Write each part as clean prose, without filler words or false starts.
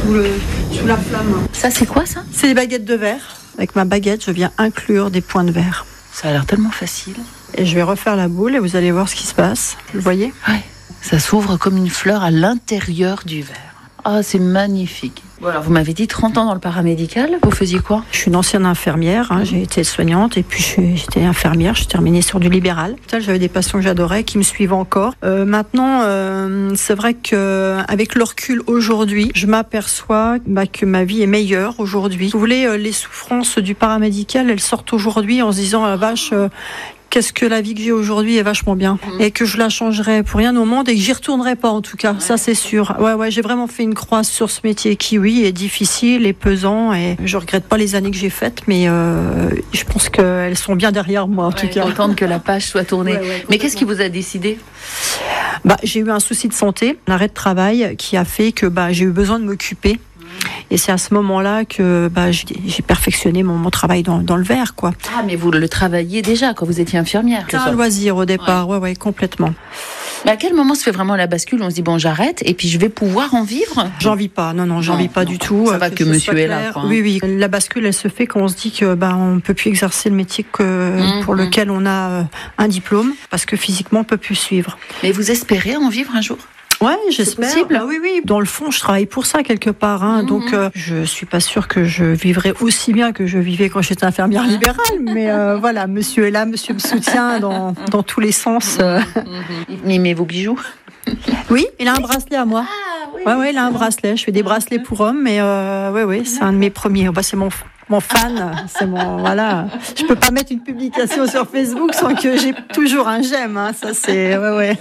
sous la flamme. Ça, c'est quoi ça ? C'est des baguettes de verre. Avec ma baguette, je viens inclure des points de verre. Ça a l'air tellement facile. Et je vais refaire la boule et vous allez voir ce qui se passe. Vous le voyez ? Ouais. Ça s'ouvre comme une fleur à l'intérieur du verre. Ah, c'est magnifique. Bon, alors, vous m'avez dit 30 ans dans le paramédical. Vous faisiez quoi ? Je suis une ancienne infirmière. J'ai été soignante et puis j'étais infirmière. Je terminais sur du libéral. J'avais des patients que j'adorais qui me suivent encore. Maintenant, c'est vrai qu'avec le recul aujourd'hui, je m'aperçois que ma vie est meilleure aujourd'hui. Vous voulez, les souffrances du paramédical, elles sortent aujourd'hui en se disant, la vache... qu'est-ce que la vie que j'ai aujourd'hui est vachement bien et que je la changerai pour rien au monde et que j'y retournerai pas en tout cas, ça c'est sûr. Ouais, j'ai vraiment fait une croix sur ce métier qui, oui, est difficile et pesant et je regrette pas les années que j'ai faites, mais je pense qu'elles sont bien derrière moi en tout cas. Contente que la page soit tournée. Mais qu'est-ce qui vous a décidé ? J'ai eu un souci de santé, l'arrêt de travail qui a fait que j'ai eu besoin de m'occuper. Et c'est à ce moment-là que j'ai perfectionné mon travail dans le verre, quoi. Ah, mais vous le travailliez déjà quand vous étiez infirmière. C'est un loisir au départ, ouais, complètement. Mais à quel moment se fait vraiment la bascule ? On se dit, bon, j'arrête et puis je vais pouvoir en vivre ? J'en vis pas, non, j'en vis pas du tout. Ça va que monsieur est là, quoi. Oui, la bascule, elle se fait quand on se dit que on peut plus exercer le métier pour lequel on a un diplôme, parce que physiquement, on peut plus suivre. Mais vous espérez en vivre un jour ? Ouais, j'espère. C'est possible. Oui. Dans le fond, je travaille pour ça quelque part. Donc, je suis pas sûre que je vivrai aussi bien que je vivais quand j'étais infirmière libérale. Mais voilà, monsieur est là, monsieur me soutient dans tous les sens. Il met vos bijoux ? Oui, il a un bracelet à moi. Ah, oui. Ouais, il a un bracelet. Je fais des bracelets pour hommes, mais c'est un de mes premiers. C'est mon fan, c'est voilà. Je peux pas mettre une publication sur Facebook sans que j'ai toujours un j'aime. Ça c'est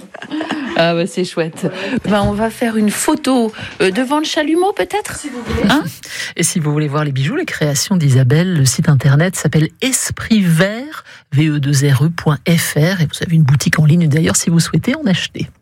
Ah c'est chouette. On va faire une photo devant le chalumeau peut-être. Si vous voulez. Et si vous voulez voir les bijoux, les créations d'Isabelle, le site internet s'appelle espritvert.ve2re.fr et vous avez une boutique en ligne d'ailleurs si vous souhaitez en acheter.